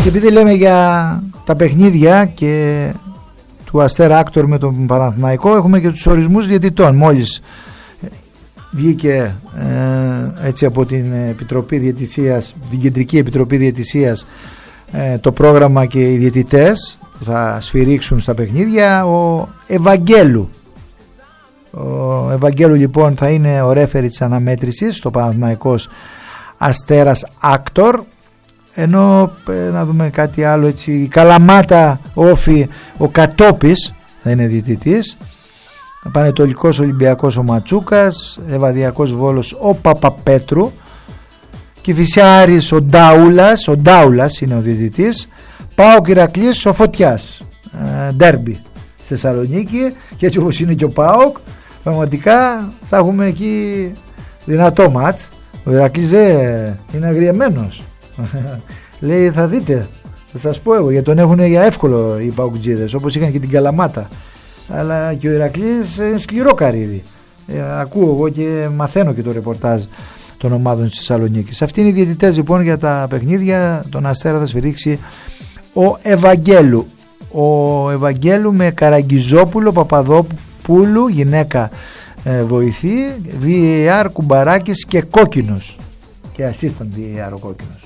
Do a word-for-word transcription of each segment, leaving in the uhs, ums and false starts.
Και επειδή λέμε για τα παιχνίδια και του Αστέρα Άκτορ με τον Παναθηναϊκό, έχουμε και τους ορισμούς διαιτητών. Μόλις βγήκε ε, έτσι από την Επιτροπή Διαιτησίας, την Κεντρική Επιτροπή Διαιτησίας, ε, το πρόγραμμα και οι διαιτητές που θα σφυρίξουν στα παιχνίδια. Ο Ευαγγέλου ο Ευαγγέλου λοιπόν θα είναι ο ρέφερι της αναμέτρησης στο Παναθηναϊκός Αστέρας Άκτορ. Ενώ ε, να δούμε κάτι άλλο έτσι, η Καλαμάτα Όφη, ο Κατόπης θα είναι διαιτητής. Πανετολικός Ολυμπιακός ο Ματσούκας, Ευαδιακός Βόλος ο Παπαπέτρου, Κηφισιάρης ο Ντάουλας, ο Ντάουλας είναι ο διαιτητής. ΠΑΟΚ Ηρακλής ο Φωτιάς, ε, ντέρμπι στη Θεσσαλονίκη, και έτσι όπως είναι και ο ΠΑΟΚ πραγματικά θα έχουμε εκεί δυνατό μάτς. Ο Ηρακλής είναι αγριεμένος. Λέει θα δείτε, θα σας πω εγώ, γιατί τον έχουν για εύκολο οι παουκτζίδες, όπως είχαν και την Καλαμάτα. Αλλά και ο Ηρακλής είναι σκληρό καρύδι. ε, Ακούω εγώ και μαθαίνω και το ρεπορτάζ των ομάδων της Θεσσαλονίκης. Αυτοί είναι οι διαιτητές λοιπόν για τα παιχνίδια. Τον Αστέρα θα σφυρίξει ο Ευαγγέλου. Ο Ευαγγέλου με Καραγκιζόπουλο, Παπαδόπουλου γυναίκα ε, βοηθή, βι έι αρ Κουμπαράκης και Κόκκινος, και assistant βι έι αρ ο Κόκκινος.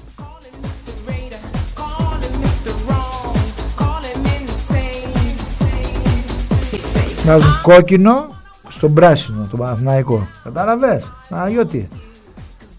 Βάζουν κόκκινο στον πράσινο, τον Παναθηναϊκό. Κατάλαβες, Παναγιώτη?